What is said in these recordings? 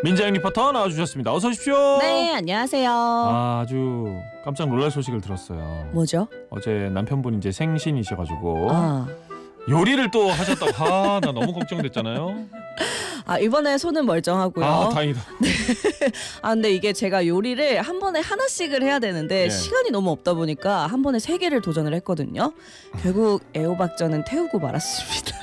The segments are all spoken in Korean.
민자영 리포터 나와주셨습니다. 어서 오십시오. 네, 안녕하세요. 아주 깜짝 놀랄 소식을 들었어요. 뭐죠? 어제 남편분이 이제 생신이셔가지고 아, 요리를 또 하셨다고. 나 너무 걱정됐잖아요. 이번에 손은 멀쩡하고요. 다행이다. 근데 이게 제가 요리를 한 번에 하나씩을 해야 되는데 네. 시간이 너무 없다 보니까 한 번에 3개를 도전을 했거든요. 결국 애호박전은 태우고 말았습니다.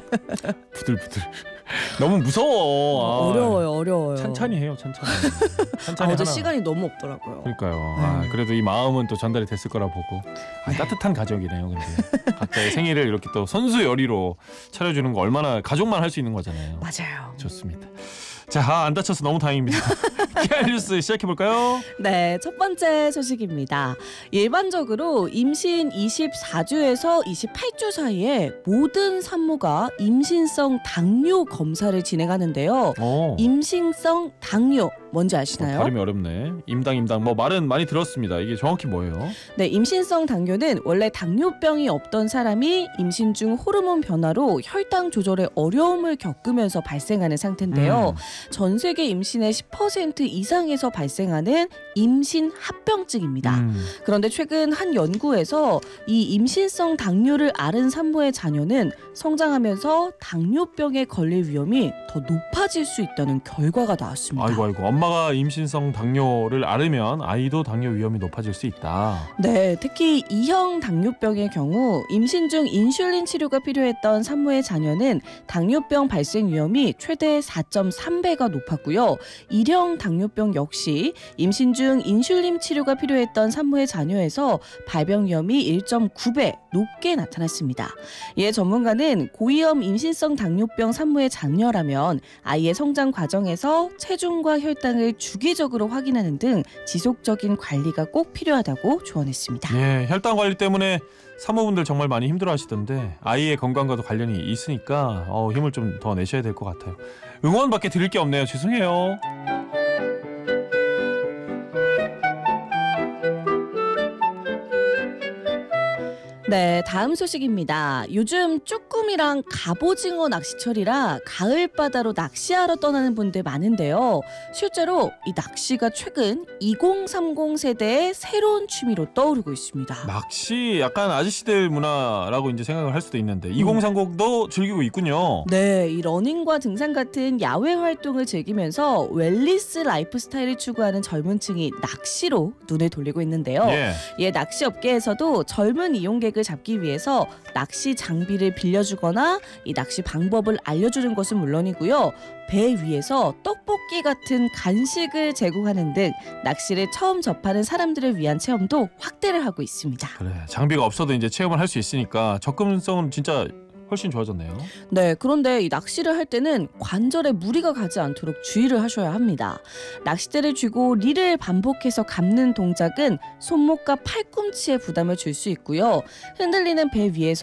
부들부들. 너무 무서워. 어려워요. 찬찬히 해요, 찬찬히. 어제 하나. 시간이 너무 없더라고요. 그러니까요. 그래도 이 마음은 또 전달이 됐을 거라 보고. 따뜻한 가족이네요. 근데 각자의 생일을 이렇게 또 선수 요리로 차려주는 거 얼마나 가족만 할 수 있는 거잖아요. 맞아요. 좋습니다. 자, 안 다쳐서 너무 다행입니다. 키아 뉴스 시작해볼까요? 네, 첫 번째 소식입니다. 일반적으로 임신 24주에서 28주 사이에 모든 산모가 임신성 당뇨 검사를 진행하는데요. 임신성 당뇨 뭔지 아시나요? 발음이 어렵네. 임당 뭐 말은 많이 들었습니다. 이게 정확히 뭐예요? 네, 임신성 당뇨는 원래 당뇨병이 없던 사람이 임신 중 호르몬 변화로 혈당 조절에 어려움을 겪으면서 발생하는 상태인데요. 전 세계 임신의 10% 이상에서 발생하는 임신 합병증입니다. 그런데 최근 한 연구에서 이 임신성 당뇨를 앓은 산모의 자녀는 성장하면서 당뇨병에 걸릴 위험이 더 높아질 수 있다는 결과가 나왔습니다. 아이고. 엄마가 임신성 당뇨를 앓으면 아이도 당뇨 위험이 높아질 수 있다. 네, 특히 2형 당뇨병의 경우 임신 중 인슐린 치료가 필요했던 산모의 자녀는 당뇨병 발생 위험이 최대 4.3배가 높았고요. 1형 당뇨병 역시 임신 중 인슐린 치료가 필요했던 산모의 자녀에서 발병 위험이 1.9배 높게 나타났습니다. 이에 전문가는 고위험 임신성 당뇨병 산모의 자녀라면 아이의 성장 과정에서 체중과 혈당을 주기적으로 확인하는 등 지속적인 관리가 꼭 필요하다고 조언했습니다. 네, 혈당 관리 때문에 산모분들 정말 많이 힘들어하시던데 아이의 건강과도 관련이 있으니까 힘을 좀 더 내셔야 될 것 같아요. 응원밖에 드릴 게 없네요. 죄송해요. 네, 다음 소식입니다. 요즘 쭈꾸미랑 갑오징어 낚시철이라 가을바다로 낚시하러 떠나는 분들 많은데요. 실제로 이 낚시가 최근 2030 세대의 새로운 취미로 떠오르고 있습니다. 낚시 약간 아저씨들 문화라고 이제 생각을 할 수도 있는데 2030도 즐기고 있군요. 네, 이 러닝과 등산 같은 야외 활동을 즐기면서 웰니스 라이프 스타일을 추구하는 젊은 층이 낚시로 눈을 돌리고 있는데요. 예, 낚시 업계에서도 젊은 이용객을 잡기 위해서 낚시 장비를 빌려주거나 이 낚시 방법을 알려주는 것은 물론이고요. 배 위에서 떡볶이 같은 간식을 제공하는 등 낚시를 처음 접하는 사람들을 위한 체험도 확대를 하고 있습니다. 그래, 장비가 없어도 이제 체험을 할 수 있으니까 접근성은 진짜 훨씬 좋아졌네요. 네, 그런데 이 낚시를 할 때는 관절에 무리가 가지 않도록 주의를 하셔야 합니다. 낚싯대를 쥐고 릴을 반복해서 감는 동작은 손목과 팔꿈치에 부담을 줄 수 있고요. 흔들리는 배 위에서